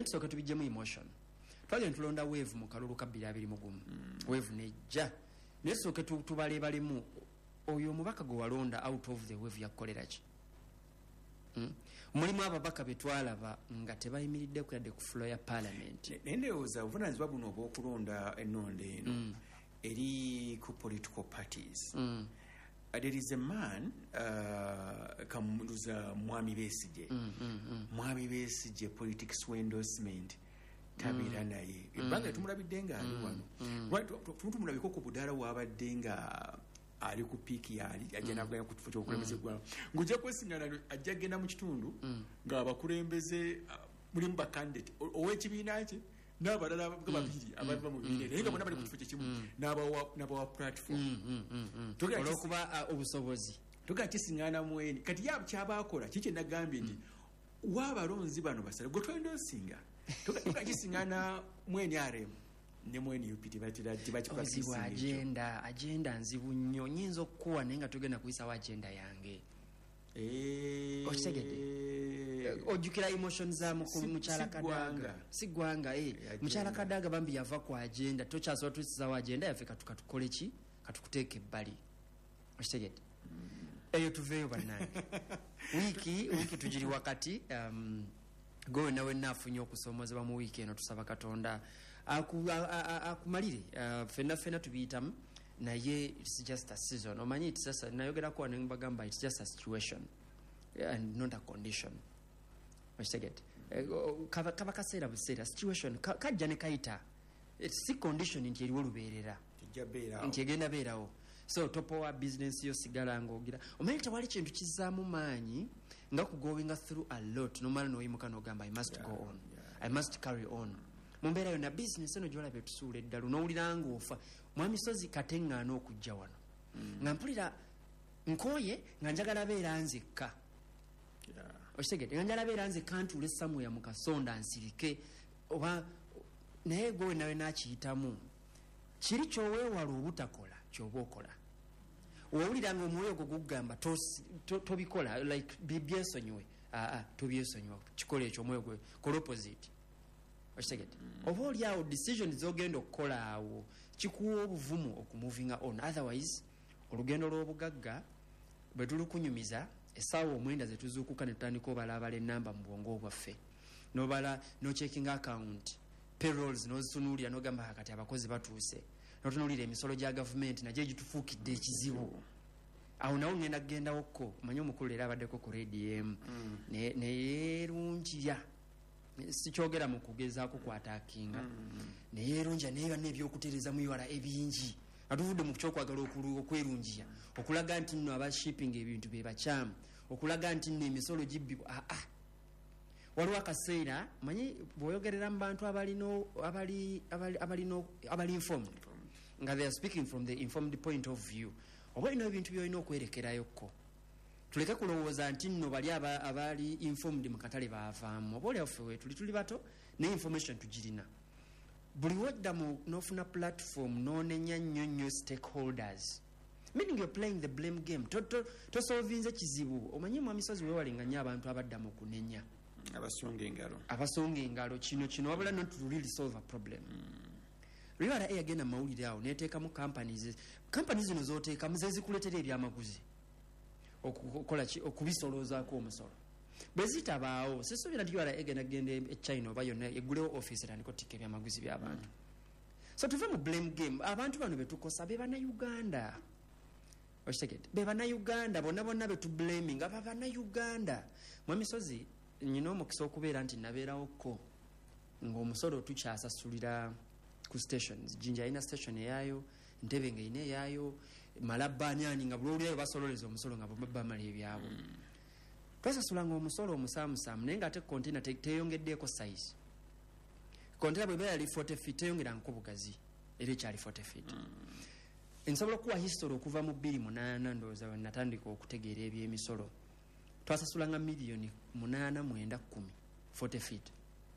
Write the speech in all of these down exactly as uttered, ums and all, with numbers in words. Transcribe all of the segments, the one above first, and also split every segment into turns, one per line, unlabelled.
tusooka tubijjemu emotion. Twagenda tulonda wave mu kalulu ka bbiri abiri mu gumu. Wave nejja. Naye tusooke tubalebalemu oyo omubaka gwe walonda out of the wave yakolera ki? Mm. Mulimu ababaka betwalaba nga tebayimiridde ku yadde ku floor ya parliament.
Nendowooza obuvunaanyizibwa buno obw'okulonda ennonda eno mm. eri ku political parties. Mm. Uh, there is a man uh, kamuza Mwami Besigye. Mm, mm, mm. Mwami Besigye politics endorsement tabira mm. naye. Ebbanga mm. tumulabidde nga ali wano. Mm. Right, tumulabiko ku budala wabadde nga ali ku peak yali agenda kugenda ku kifo ky'okulembeze gwa. Ngujja kwesingana ajja genda mu kitundu nga abakulembeze mulimu ba candidate ow'ekibiina kye n'abalala babiri abava mu bibiina naye nga bonna bali ku kifo kyekimu n'abawa platform
olw'okuba obusobozi
tugakisiŋŋaana mweni kati yabo kyabaakola kiki nagambye nti waabalonzi bano basale gwe twendoosinga tugakisiŋŋaana mweni aremu ne mweni upiti batira
tibakikwazibu agenda agenda nzibu nnyo nyinza okukuwa naye nga tugenda kuyisawo agenda yange okitegedde ojjukira emotion za mukyala Kadaga si ggwanga mukyala Kadaga bambi yava ku agenda tokyasobola tuyisizawo agenda yaffe katukole ki katukuteeka ebbali okitegedde eyo tuveeyo bannange wiiki wiiki tugiri wakati gowe nawe naafunye okusoomozebwa mu wiiki eno tusaba Katonda akumalire fenna fenna tubiyitamu naye it's just a season omanyi it's just nayogerako wano mbagamba it's just a situation and not a condition okitegedde kaba kaseera buseera situation kajja ne kayita si condition nti eriwo lubeerera nti egenda beerawo so topowa business yo sigala ng'ogira omanyi tewali kintu kizzaamu maanyi nga kugoinga through a lot nomala n'oyimuka n'ogamba I must go on I must carry on mu mbeera yonna business eno gy'olaba etusuula eddalu n'owulira ng'ofa mwamisozi kateŋŋaana okujja wano nga mpulira nkooye nga njagala beera nzekka okitegedde nga njagala beera nzekka ntuule somewhere mu kasonda nsirike oba naye gwe nawe naakiyitamu kiri kyoweewala obutakola kyoba okola owulira nga omwoyo gwo gugamba tobikola like byesonyiwe aa tobyesonyiwa kikola ekyo omwoyo gwe kola opposite okitegedde oba oli awo decision zogenda okukola awo kikuwa obuvumu okumuvinga on otherwise olugendo lw'obugagga bwe tulukunyumiza essaawa omwenda ze tuzuukuka ne tutandika obalabala ennamba mu bwongo bwaffe n'obala n'ochecking account payrolls n'ozitunuulira n'ogamba kakati abakozi batuuse n'otunuulira emisolo gya gavumenti nagyo gitufuukidde ekizibu awo nawo ngenda kugendawokko omanyi omukulu era abaddeko ku radio emu neyeerunjya sikyogera mu kugezaako kwataakinga neyeerunjya naye banna ebyokutereeza mu iwala ebingi atuvudde mu kyokwagala okwerungiya okulaga nti nno abashipping ebintu be bakyamu okulaga nti nno emisolo gibbibwa aa waliwo akaseera manyi bw'oyogerera mu bantu abalino abali abalino abali informed nga they are speaking from the informed point of view oba olina ebintu by'olina okwerekerayokko tuleke kulowooza nti nno bali abali informed mu katale baavaamu oba oli affe tuli tuli bato ne information tugirina buli wedda mu n'ofuna platform n'onenya nnyo nnyo stakeholders meaning you're playing the blame game tosolvinze kizibu omanyi mu amisozi weewalinga nnyo abantu abadda mu kunenya
abasonga engalo
abasonga engalo kino kino wabula not to really solve a problem riwala eyagenda mu mawulire awo neteekamu companies companies zino zooteekamu zezikuletera ebyamaguzi okukola ki okubisoloozaako omusolo bwe zitabaawo sisuubira nti riwala egenda genda e China oba yonna eggulewo office erandika otikka ebyamaguzi by'abantu so tuve mu blame game abantu bano betukosa be bannayuganda okitegedde be bannayuganda bonna bonna betublaming aba bannayuganda mu emisozi nyina omukisa okubeera nti nabeerawokko ng'omusolo tukyasasulira ku stations Jinja alina station eyaayo Ntebe nga ine eyaayo Malabbaanyani nga bulolyayo basololeza omusolo nga bamala ebyabo twasasula ng'omusolo omusaamusaamu naye ng'ate kontena teyongeddeeko size kontena bwe beera li forty feet teyongera nko bugazi era ekyali forty feet nsobola okuwa history okuva mu bbiri munaana ndowooza we natandika okutegeera ebyemisolo twasasulanga miliyoni munaana mwenda kkumi forty feet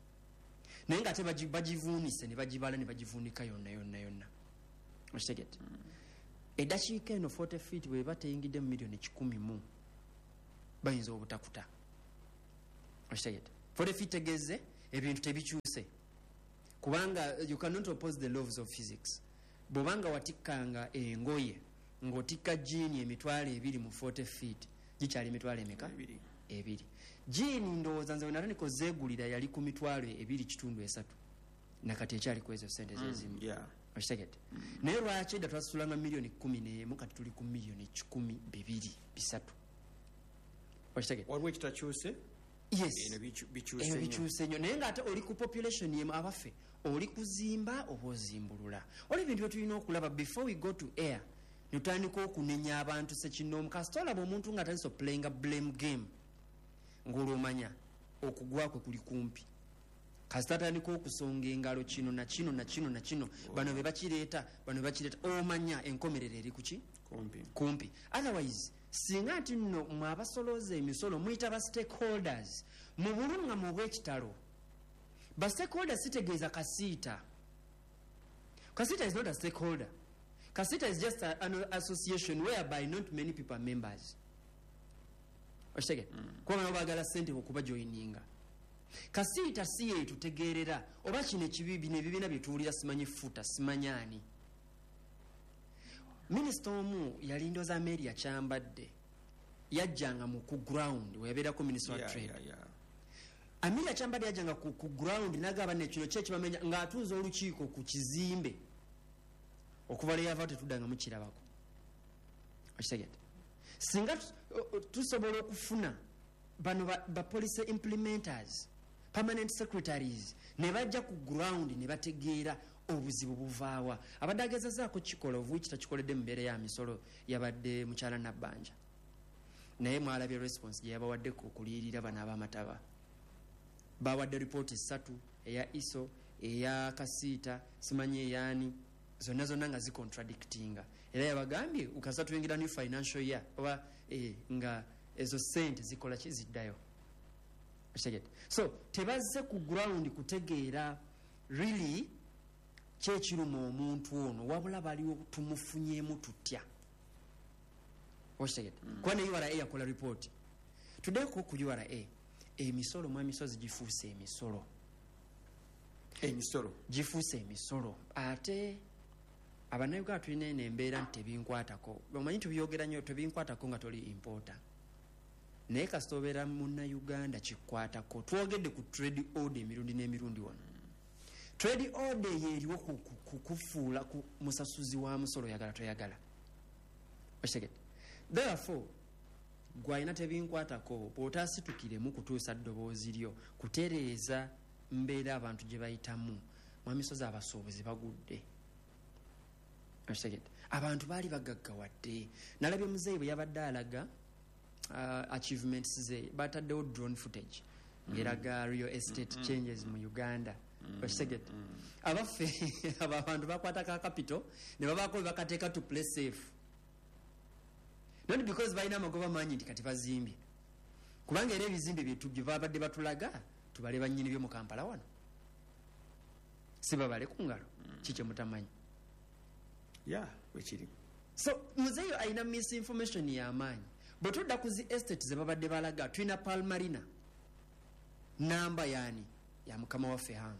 naye ng'ate bagivuunise ne bagibala ne bagivuunika yonna yonna yonna okitegedde eddakiika eno forty feet bweba teyingidde mu miliyoni kikumi mu bayinza obutakuta okitegedde forty feet tegeze ebintu tebikyuse kubanga you cannot oppose the laws of physics. Bobanga watikkanga engoye ng'otikka jiini emitwalo ebiri mu forty feet gikyali emitwalo emeka ebiri. Jiini ndowooza nze wenata nikozeegulira yali ku mitwalo ebiri kitundu esatu nakati ekyali ku ezo sente zezimu. Okitegedde? Naye lwaki edda twasulanga miliyoni kumi n'emu kati tuli ku miliyoni kikumi bibiri bisatu. Okitegedde?
Waliwo ekitakyuse?
Yes.
Eno bikyuse
nnyo. Bikyuse nnyo naye ng'ate oli ku population yemu abaffe oli kuzimba oba ozimbulula. Oli ebintu bye tulina okulaba before we go to air ne tutandika okunenya abantu sekinoomu kasita olaba omuntu ng'atandise playing a blame game ng'olwomanya okugwa kwe kuli kumpi. Kasita atandika okusonga engalo kino na kino na kino na kino bano be bakireeta bano be bakireeta omanya enkomerero eri kuki
kumpi.
kumpi. Otherwise singa nti nno mwe abasolooza emisolo muyita ba stakeholders mu bulunga mu bw'ekitalo. Ba stakeholders sitegeeza Kasiita. Kasiita is not a stakeholder. Kasiita is just a, an association whereby not many people are members. Okitegedde? Kuba bano baagala ssente okuba joininga. Kasiita si ye tutegeerera oba kino ekibi bino ebibiina bye tuwulira simanyi futa simanyaani. Minisita omu yali ndooza Mary akyambadde yajjanga mu ku ground weyabeerako Minister
Yeah,
of Trade.
yeah, yeah.
Amiri akyambadde yajjanga ku, ku ground n'agamba ne kino kye kibamenya ng'atuuza olukiiko ku kizimbe okuva lwe yava tetuddanga mukirabako. Okitegedde? Singa tusobola okufuna bano ba, ba policy implementers permanent secretaries ne bajja ku ground ne bategeera obuzibu buvaawa. Abadde agezazaako kikola ovu kitakikoledde mu mbeera ya misolo yabadde mukyala Nabbanja naye mwalabye response gye yabawadde ku kuliyirira bano ab'amataba. Bawadde ripooti essatu eya I S O eya Kasiita simanyi eyaani zonna zonna nga zicontradictinga era yabagambye ukasa tuyingira new financial year oba eh, nga ezo sente zikola kiziddayo. Okitegedde? So tebazze ku ground kutegeera really kyekiruma omuntu ono wabula baliwo tumufunyeemu tutya. Okitegedde? Mm. Kuba ne U R A yakola ripooti tuddeko ku U R A emisolo mu emisozi gifuuse emisolo
emisolo
gifuuse emisolo ate abannayuganda tulina eno embeera nti tebinkwatako. Omanyi tubyogera nnyo tebinkwatako nga toli importer naye kasita obeera munnayuganda kikwatako. Twogedde ku trade order emirundi n'emirundi wano. Trade order yeeriwo kukufuula ku musasuzi wa musolo yagala toyagala. Okitegedde? Therefore gwalina tebinkwatako bw'otaasitukiremu kutuusa ddoboozi lyo kutereeza mbeera abantu gye bayitamu mu emisozi abasuubuzi bagudde. Okitegedde? Abantu baali bagaggawadde. Nalabye muzeeyi bwe yabadde alaga uh, achievements ze bataddewo drone footage ngeraga real estate changes mu Uganda. Okitegedde? Abaffe abo abantu bakwata ka capital ne babaako bwe bakateeka to play safe. Not because balina amagoba manyi nti kati bazimbye kubanga era ebizimbe byetu bye babadde batulaga tubale bannyini byo mu Kampala wano si babale ku ngalo kikye mutamanyi.
yeah wekiri.
So muzeeyo alina misinformation y'amaanyi. Bwe tudda ku zi estate ze babadde balaga tulina Palmarina namba yaani ya mukama waffe hamu.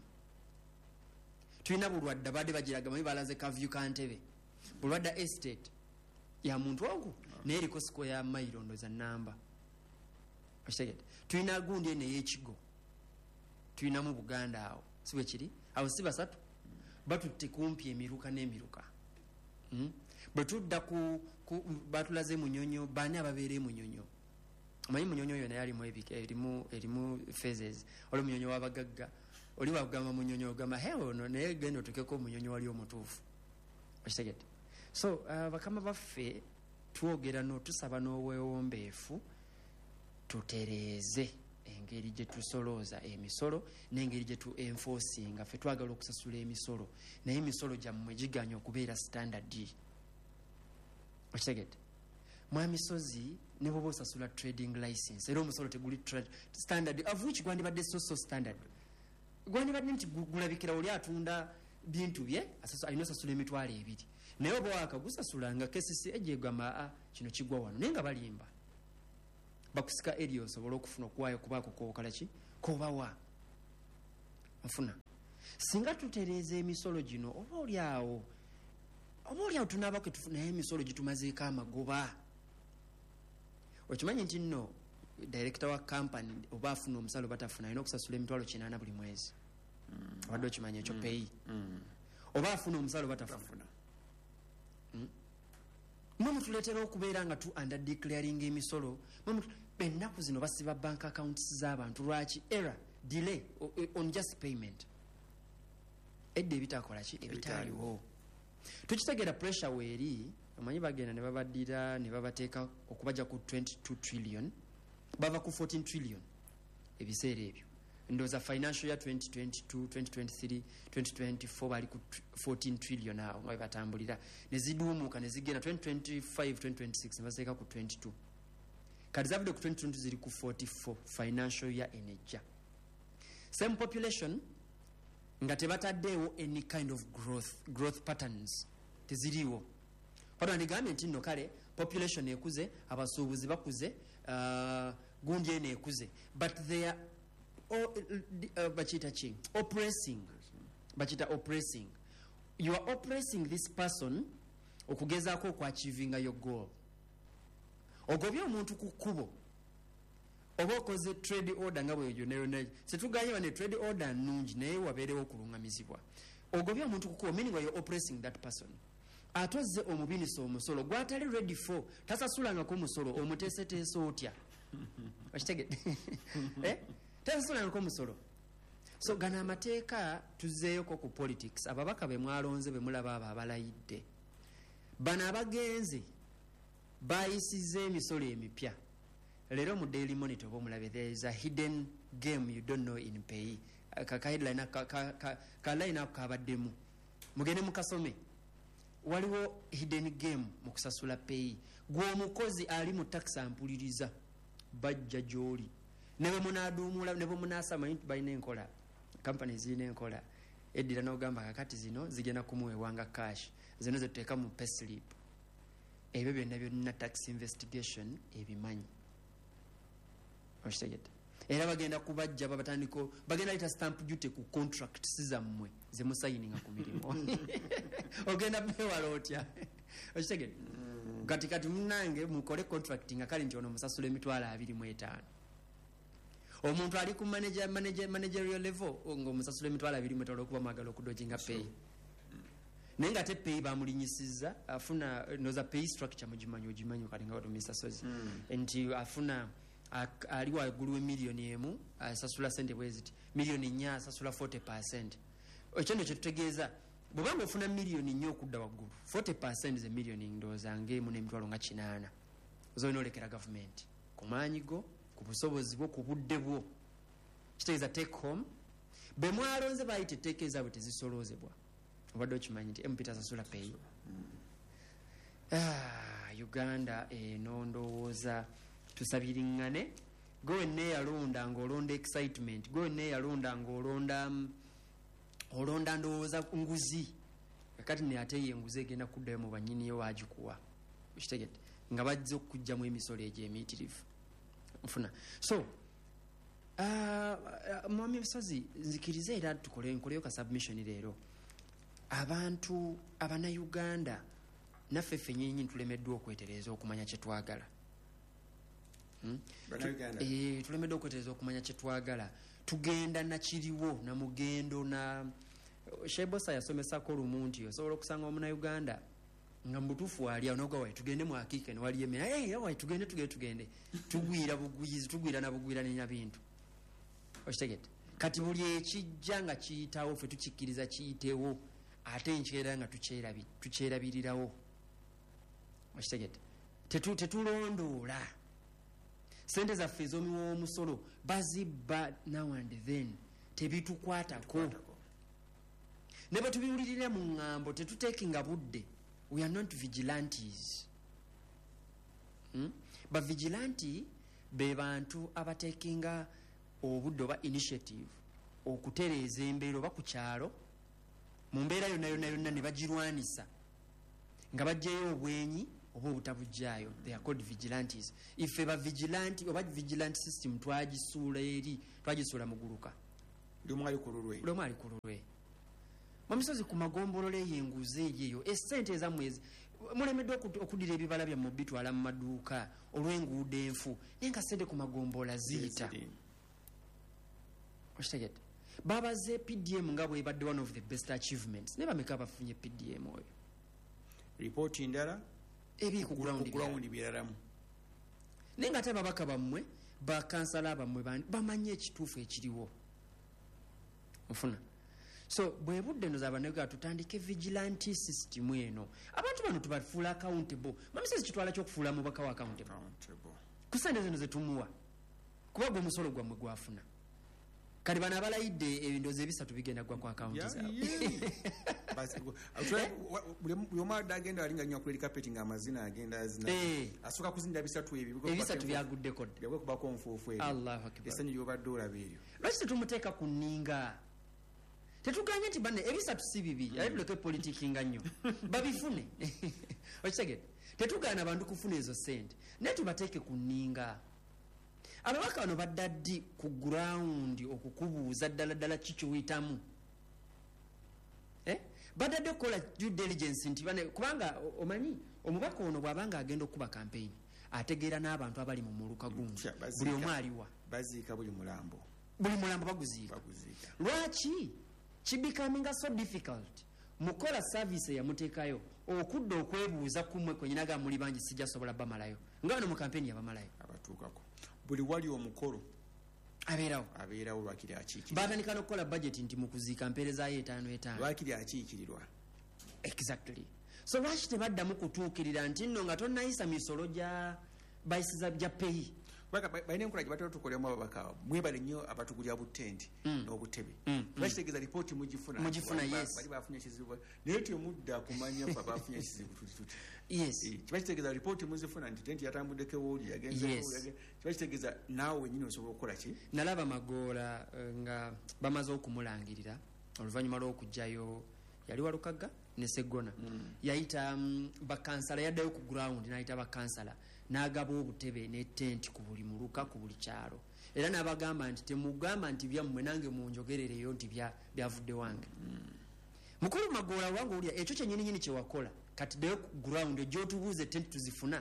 Tulina Bulwadda badde bagiraga mayi balaze Kavyu Kantebe. Bulwadda estate ya muntu wangu naye eriko siko ya mairondo za namba. Okitegedde? Tulina gundi eno ey'ekigo tulina mu Buganda awo si bwe kiri awo si basatu batutte kumpi emiruka n'emiruka. Mm? Bwe tudda ku, ku batulaze Munyonyo baani ababeera Munyonyo. Amanyi Munyonyo yona yalimu ebika erimu erimu phases. Oli Munyonyo w'abagagga oli wagamba Munyonyo ogamba hewo no naye genda otukeko Munyonyo wali omutuufu. Okitegedde? So uh, bakama baffe twogera no tusaba n'obwewombeefu tutereeze engeri gye tusolooza emisolo n'engeri gye tu enforcinga ffe twagala okusasula emisolo naye emisolo gyammwe giganya okubeera standard. Okitegedde? Mwamisozi ne bwoba osasula trading license era omusolo teguli standard of which gwandibadde so so standard. Gwandibadde nti gulabikira oli atunda bintu bye alina osasula emitwalo ebiri naye oba wakagusasulanga kesisi ejegamba a kino kigwa wano naye nga balimba bakusika eri osobola okufuna okuwaayo kubaako kookala ki kobawa. Nfuna singa tutereeza emisolo gino oba oliawo oba oliawo tunaaba kwe tufunayo emisolo gitumazeeko amagoba. Okimanyi nti nno director wa company oba afuna omusalo batafuna alina okusasula emitwalo kinaana buli mwezi. Obadde okimanyi ekyo peyi oba afuna omusalo batafuna. Mwe mutuleetera okubeera nga tu under declaring emisolo. Ennaku zino basiba bank accounts z'abantu lwaki? Error, delay on just payment. Edde ebitakola ki ebitaliwo. Tukitegeera pressure weeri amanyi bagenda ne babaddira ne babateeka okubaja ku twenty-two trillion bava ku fourteen trillion ebiseera ebyo. Ndowooza financial year twenty twenty-two twenty twenty-three twenty twenty-four bali ku fourteen trillion awo nga batambulira ne ziduumuka ne zigenda twenty twenty-five twenty twenty-six ne baseeka ku twenty-two. Kati zavudde ku twenty twenty ziri ku forty-four financial year enejja. Same population nga tebataddeewo any kind of growth growth patterns teziriiwo. Wano ndigambye nti nno kale population ekuze, abasuubuzi bakuze, uh, gundi eno ekuze, but they are oh, uh, bachita chi oppressing bachita oppressing. You are oppressing this person okugezaako okwachivinga your goal. Ogobye omuntu ku kkubo oba okoze trade order nga bweyo neyona setuganye ne trade order nungi naye wabeerewo okulungamizibwa. Ogobye omuntu ku kkubo meaning you are oppressing that person. Atoze omubinisa omusolo gwatali ready for tasasulangako omusolo omuteeseteese otya. Okitegedde? Eh? Tasasulangako omusolo. So gana amateeka tuzeeyoko ku politics ababaka be mwalonze be mulaba abo abalayidde. Bano abagenze bayisize emisolo emipya. Leero mu Daily Monitor oba omulabe there is a hidden game you don't know in pay. Ka headline ka ka ka line ako kabaddemu. Mugende mukasome. Waliwo hidden game mu kusasula pay. Gwe omukozi ali mu tax ampuliriza bajja gy'oli. Ne bwe munaadumula ne bwe munasama nti balina enkola. Companies zirina enkola. Eddira n'ogamba kakati zino zigenda kumuweebwanga cash. Zino zetuteeka mu pay slip. Ebyo byonna byonna tax investigation ebimanyi. Oshitegete. Era bagenda kubajja babatandiko bagenda leta stamp duty ku contract sizammwe ze musayininga ku mirimu. Ogenda bewala otya. Oshitegete. Kati kati munange mukole contracting akali nti ono musasula emitwalo abiri mu etaano. Omuntu ali ku manager manager managerial level ngo musasula emitwalo abiri mu etaano okuba magalo okudojinga pay. Nenga te pay bamulinyisiza afuna noza pay structure mujimanyo jimanyo kali nga mister Sozi. Nti afuna ali waggulu emiliyoni emu asasula sente bweziti miliyoni nnya asasula forty percent. Ekyo ndo kyetutegeeza bw'obanga ofuna miliyoni nnyo okudda waggulu forty percent ze miliyoni ndowooza ng'emu n'emitwalo nga kinaana zolina olekera gavumenti ku maanyi go ku busobozi bwo ku budde bwo. Kitegeeza take home bwe mwalonze bayite etteeka ezaabwe tezisoloozebwa. Obadde okimanyi nti M P tasasula pay. Ah, Uganda eno ndowooza tusabiriŋŋane gwe neeyalonda ng'olonda excitement gwe neeyalonda ng'olonda olonda ndowooza nguzi kati ne ate ye enguzi egenda kuddayo mu bannyiniyo waagikuwa. Okitegedde nga bajja okujjamu emisolo egy'emiitirivu nfuna. So mwami Busozi nzikirize era tukole nkoleyo ka submission leero. Abantu abannayuganda naffe ffennyini tulemeddwa okwetereeza okumanya kye twagala. Hmm? E, tulemeddwa okwetereeza okumanya kye twagala. Tugenda nakiriwo na mugendo na Shebosa yasomesako olumu nti osobola okusanga omunnayuganda nga mubutuufu ali awo noga wayi tugende mu hakiika ne wali emmere hey, wayi tugende tugende tugende tugwira bugwizi tugwira na bugwira nenya bintu. Okitegedde kati buli ekijja nga kiyitawo ffe tukikkiriza kiyitewo ate nkyera nga tukyerabirirawo. Okitegedde tetulondoola sente zaffe ez'omiwa omusolo bazibba now and then tebitukwatako ne bwe tubiwulirira mu ŋŋambo tetuteekinga budde. We are not vigilantes. Hmm? Ba vigilanti be bantu abateekinga obudde oba initiative okutereeza embeera oba ku kyalo mu mbeera yonna yonna yonna ne bagirwanisa nga baggyeyo obwenyi oba obutabujjaayo. They are called vigilantes. Ife ba vigilanti oba vigilante system twagisuula eri twagisuula muguluka
lyomwali kululwe
lyomwali kululwe mamisozi ku magombolole yenguze eyo esente ezamwezi mulemeddwa okudira ebibala bya mubitwala mu maduuka olw'enguudo enfu naye nga sente ku magombola ziyita okitegedde babaze P D M nga bwebadde one of the best achievements naye bameka bafunye P D M oyo
ripooti ndala
ebiri ku
ground biralamu
naye nga ate ababaka bammwe bakansala bammwe bamanye ekituufu ekiriwo ofuna so bwe budde ndoza abanega tutandike vigilante system eno abantu bano tubafuula accountable mamisozi kitwala ky'okufuula mubaka wa accountable kusente zino zetumuwa kuba gwe musolo gwammwe gwafuna kali bano abalayidde ebindozi ebisatu bigenda gwa ku akaunti zaabwe
yomada agenda alinga nnyo kuleli kapeti nga amazina agenda azina asooka kuzinda bisatu ebyo
ebisatu byaguddeko dde
yabwe kubako nfuufu ebyo
Allahu akbar
essanyu lyobadde olaba ebyo
lwaki tetumuteeka ku nninga tetuganye nti banne ebisatu si bibi ate tuleke politiki nga nnyo babifune okitegedde tetugaana abantu kufuna ezo sente naye tubateeke ku nninga ababaka bano badda ddi ku ground okukubuuza ddala ddala kikiwitamu eh? badadde okukola due diligence nti bane kubanga omanyi omubaka ono bw'abanga agenda okuba campaign ategeera n'abantu abali mu muluka gumu buli omu aliwa
baziika buli mulambo
buli mulambo baguziika lwaki kibikaminga so difficult mukola service eyamuteekayo okudda okwebuuza kumwe kwenyinaga muli bangi sijja sobola bamalayo nga bano mu campaign yabamalayo
abatuukako buli wali omukolo
abeerawo
abeerawo lwakiri akiikirirwa
baatandika n'okukola budget nti mu kuziika mpeerezaayo etaano etaano
lwakiri akiikirirwa
exactly so lwaki tebaddamu kutuukirira nti nno nga tonnayisa misolo gya bayisiza bya peyi
balina enkola gye batera tukolemu ababaka mwebale nnyo abatugulya butenti n'obutebe bakitegeeza lipooti mugifuna
mugifuna yes
bali bafunye ekizibu naye temudda kumanya fe bafunye ekizibu tuti tuti
yes
kiba kitegeeza lipooti muzifuna nti tenti yatambuddeko wooli yagenze kiba kitegeeza naawe wennyini osobola okukola ki
nalaba magoola nga bamaze okumulangirira oluvannyuma lw'okugjayo yali walukagga ne Seggona yayita bakansala yaddayo ku ground n'ayita bakansala n'agaba obutebe ne tenti ku buli muluka ku buli kyalo era n'abagamba nti temugamba nti byammwe nange munjogerereyo nti byavudde wange mukulu magoola wange olya ekyo kyennyininyini kyewakola kati ddayo ku ground egyotubuuze tenti tuzifuna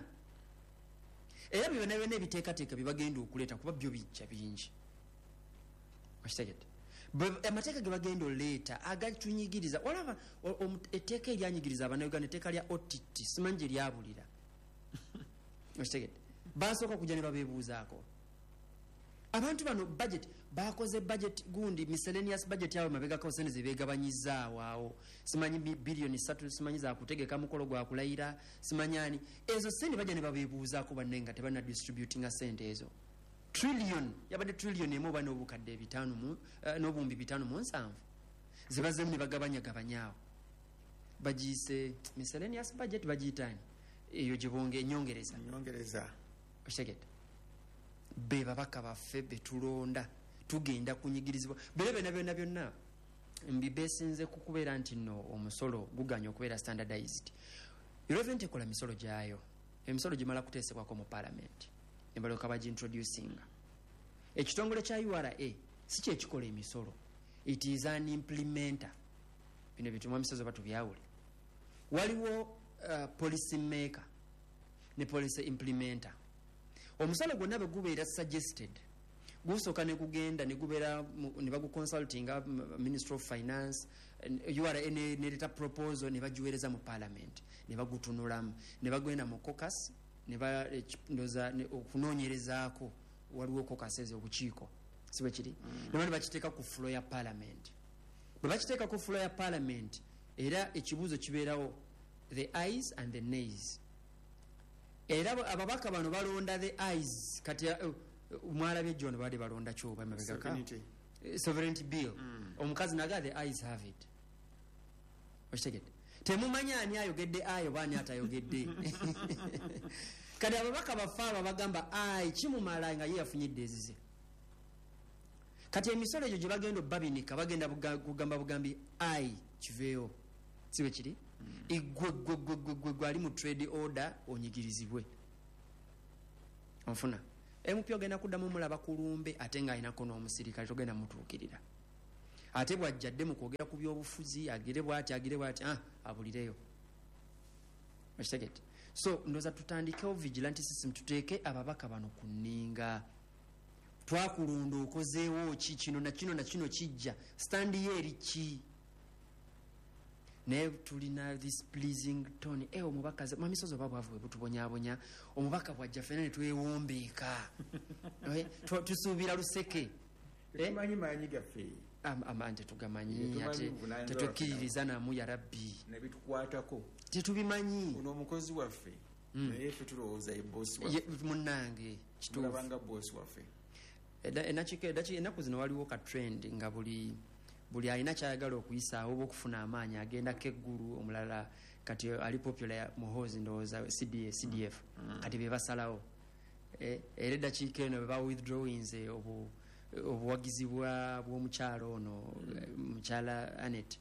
era byonna byonna ebiteekateeka bye bagenda okuleeta kuba byo bijja bingi okitegedde amateeka ge bagenda oleeta agatunyigiriza olaba etteeka eryanyigiriza abannayuganda etteeka lya ott simanyi gye lyabulira okitegedde basooka kujja ne babeebuuzaako abantu bano budget bakoze budget gundi miscellaneous budget yawe mabegako sente ze beegabanyizaawo awo simanyi biliyoni ssatu simanyi zakutegeka mukolo gwa kulayira simanyani ezo sente bajja ne babeebuuzaako banne nga tebalina distributinga sente ezo trillion yabadde trillion emu oba n'obukadde bitaano mu n'obuwumbi bitaano mu nsanvu zibazeemu ne bagabanyagabanyaawo bagiyise miscellaneous budget bagiyitaani eyo gye bonge enyongereza
nyongereza
okitegedde be babaka baffe betulonda tugenda kunyigirizibwa bere byonna byonna byonna mbibeesinze ku kubeera nti nno omusolo guganya okubeera standardized irevent ekola misolo gyayo emisolo gimala kuteesebwako mu parliament nembalooka bagiintroducinga ekitongole kya U R A si kyekikola emisolo it is an implementer bino bituma misozo batubyawule waliwo uh, policy maker ne policy implementer omusolo gwonna bwe gubeera suggested gusooka ne gugenda ne gubeera ne baguconsultinga Ministry of Finance U R A nereeta proposal ne bagiweereza mu parliament ne bagutunulamu ne bagenda mu caucus ne bandoza okunoonyerezaako waliwo caucus ezo obukiiko si bwe kiri ne bakiteeka ku floor ya parliament bwe bakiteeka ku floor ya parliament era ekibuuzo kibeerawo the ayes and the nays era ababaka bano balonda the ayes kati mwalabye John baade balonda kyoba mabegaka sovereignty bill omukazi naga the ayes have it okitegedde temumanya ani ayogedde ayo baani atayogedde kati ababaka bafaaba bagamba ayi kimumala nga ye yafunyidde ezize kati emisolo egyo gye bagenda babinika bagenda kugamba bugambi ayi kiveeyo si bwe kiri igwe gwe gwe gwe gwe gwali mu trade order onyigirizibwe onfuna M P ogenda kuddamu mulaba kulumbe ate nga ayinako n'omusirikale togenda mutuukirira ate bwajjadde mu kwogera ku byobufuzi agire bwati agire bwati ah abulireyo okitegedde. So ndoza tutandikewo vigilante system, tuteeke ababaka bano ku nninga. Twakulunda okozeewo ki kino na kino na kino kijja standi ye eri ki naye tulina this pleasing tone. Eh omubaka mamisozo baba bwavu butubonyabonya omubaka bwajja fena ne twewombeeka tusuubira luseke
tumanyi manyi gaffe
amante tugamanyi ate tetukkiririza namu ya rabbi
nebitukwatako
tetubimanyi.
uno omukozi waffe naye ffe tulowooza ye bosi waffe
munnange
kitulabanga bosi waffe.
Ennaku zino waliwo ka trend nga buli buli alina kyayagala okuyisaawo oba okufuna amaanyi agendako eggulu. Omulala kati ali popular muhozi ndowooza C D F kati be basalawo era eddakiika eno beba withdrawings obuwagizi bw'omukyalo ono mukyala Anet.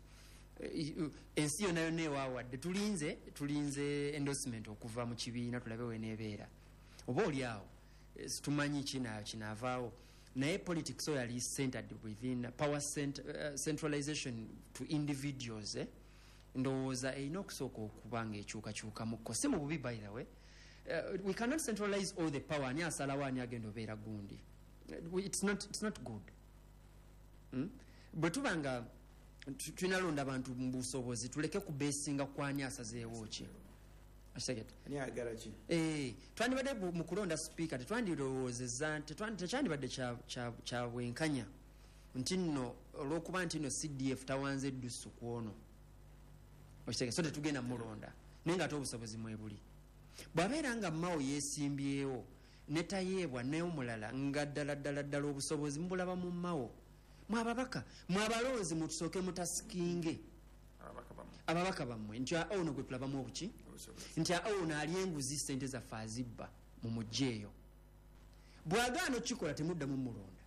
Ensi yonna yonna ewaawadde tulinze tulinze endorsement okuva mu kibiina tulabe weneebeera oba oli awo situmanyi kinayo kinaavaawo. Naye politics so yali centered within power cent, uh, centralization to individuals eh? Ndowooza erina okusooka okuba ng'ekyukakyuka mukko si mu bubi by the way. Uh, we cannot centralize all the power ani asalawo ani agenda obeera gundi. Uh, it's not, it's not good. Hmm? Bwe tuba nga tunalonda abantu mu busobozi tuleke kubeesinga kwani asazeewo ki.
Ani agala ki?
Eh, twandibadde mu kulonda speaker tetwandirowoozezza nti tekyandibadde kya bwenkanya nti nno olw'okuba nti nno C D F tawanze eddusu ku ono okitegeera so tetugenda mulonda naye nga ate obusobozi mwebuli. Bw'abeera nga Mao yeesimbyewo ne tayeebwa n'omulala nga ddala ddala ddala obusobozi mubulaba mu Mao. Mwababaka mwabalonzi mutusooke mutasikinge ababaka bammwe nti ono gwe tulabamu obuki nti ono ali enguzi ssente zaffe azibba mu mujja eyo. Bw'agaana okikola temuddamu mulonda.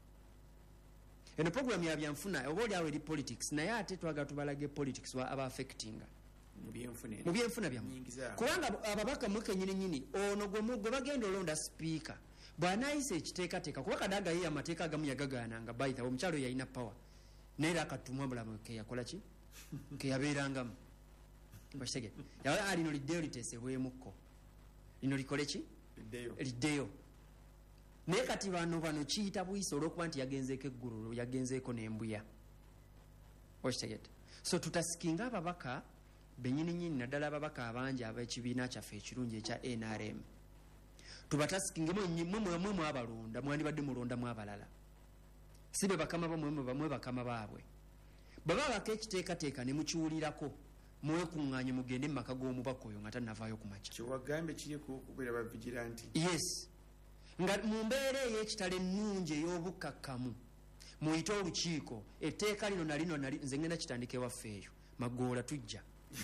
Eno program ya byanfuna oba oliawo eri politics naye ate twagala tubalage politics wa aba affectinga mu byenfuna byammwe kubanga ababaka mwe kenyini nyini ono gwe bagenda olonda speaker bw'anaayisa ekiteekateeka kuba Kadaga ye amateeka agamu yagagaananga bayita omukyalo yalina power naye era akatumwa bulamu ke yakola ki ke yabeerangamu bakitege yawa alino liddeyo liteesebwemukko lino likole ki liddeyo naye kati bano bano kiyita buyisa olw'okuba nti yagenzeeko eggulu yagenzeeko n'embuya okitegete. So tutasikinga ababaka benyini nyini naddala ababaka abangi ab'ekibiina kyaffe ekirungi ekya N R M tubatasinge mwe mwabalonda mwandibadde mulondamu abalala si be bakama bamwe bamwe bakama baabwe baba baka ekiteekateeka ne mukiwulirako mwekuŋŋaanye mugende mu maka g'omubaka oyo nga tannavaayo ku makya
kyewagambe kiri kubeera ba vigilante.
Yes nga mu mbeera ey'ekitalo ennungi ey'obukkakkamu muyite olukiiko etteeka lino nalino nze ngenda kitandika ewaffe eyo Magoola tujja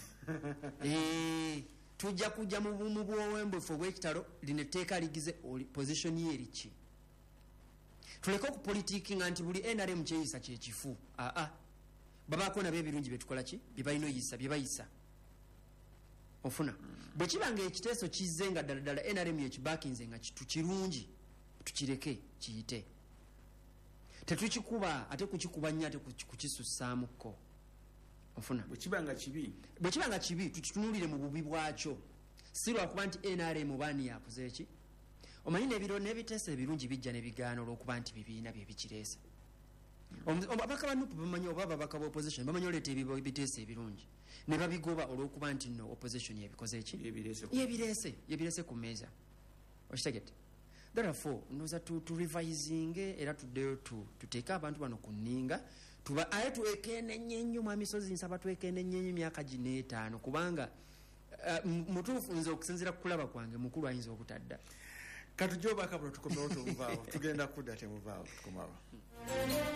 ee tujja kujja mu bumu bw'owembwefu obw'ekitalo lino etteeka ligize position ye eriki. Tuleke okupolitiikinga nti buli N R M kyeyisa kyekifu aa babaako nabo ebirungi bye tukola ki bye balina oyisa bye bayisa ofuna bwe kiba nga ekiteeso kizze nga ddala ddala N R M yekibaakinze nga kitu kirungi tukireke kiyite tetukikuba ate kukikuba nnyo ate kukisussaamuko ofuna
bwe kiba nga kibi
bwe kiba nga kibi tukitunuulire mu bubi bwakyo si lwakuba nti N R M baani yakoze ki omanyi n'ebiro n'ebiteeso ebirungi bijja ne bigaana olw'okuba nti bibiina bye bikireesa. Ababaka ba Nuupu bamanyi oba ababaka ba opposition bamanyi oleeta ebiteeso ebirungi ne babigoba olw'okuba nti nno opposition yebikoze eki yebireese yebireese ku mmeeza okitegete. Therefore noza turevisinge era tuddeyo tuteeke abantu bano ku nninga tuba aye twekenenye nnyo mu misozi nsaba twekenenye nnyo emyaka gino etaano kubanga mutuufu nze okusinziira ku kulaba kwange mukulu ayinza obutadda.
Katujja obaka bwe tukomewo tuvaawo tugenda kudda temuvaawo tukomawo.